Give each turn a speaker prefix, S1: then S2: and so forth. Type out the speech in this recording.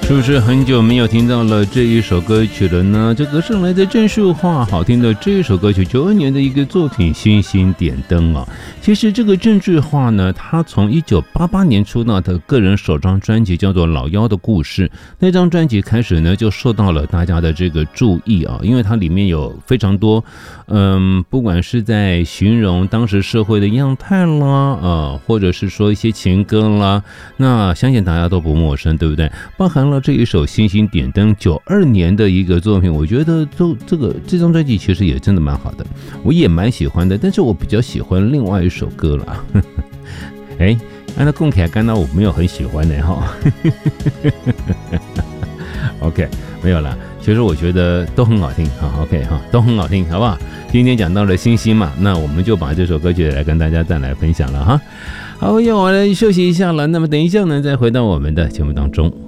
S1: 是不是很久没有听到了这一首歌曲了呢？这个是来自郑树化好听的这一首歌曲，92年的一个作品《星星点灯》啊。其实这个郑树化呢，他从1988年出道的个人首张专辑叫做《老妖的故事》，那张专辑开始呢就受到了大家的这个注意啊，因为它里面有非常多，不管是在形容当时社会的样态啦，或者是说一些情歌啦，那相信大家都不陌生，对不对？包含了这一首《星星点灯》，92年的一个作品，我觉得这张专辑其实也真的蛮好的，我也蛮喜欢的，但是我比较喜欢另外一首歌啦。哎，按照共起来，刚刚我没有很喜欢的哈。OK， 没有啦，其实我觉得都很好听，好 OK 哈，都很好听，好不好？今天讲到了星星嘛，那我们就把这首歌曲来跟大家再来分享了哈。好，要我来休息一下了，那么等一下呢，再回到我们的节目当中。